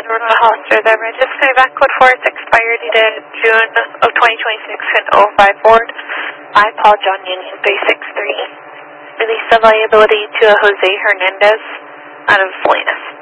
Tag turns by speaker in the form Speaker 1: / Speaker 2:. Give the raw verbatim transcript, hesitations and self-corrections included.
Speaker 1: Aurora Hollister, the registered back code for its expiry date June of twenty twenty-six and oh five Ford. I, Paul John Union three six three. Release the liability to Jose Hernandez out of Salinas.